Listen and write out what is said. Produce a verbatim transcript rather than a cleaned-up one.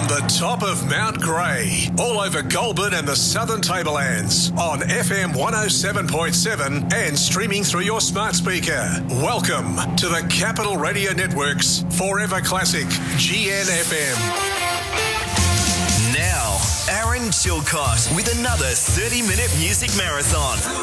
The top of Mount Grey, all over Goulburn and the Southern Tablelands, on F M one oh seven point seven and streaming through your smart speaker. Welcome to the Capital Radio Network's Forever Classic G N F M. Now, Aaron Chilcott with another thirty-minute music marathon.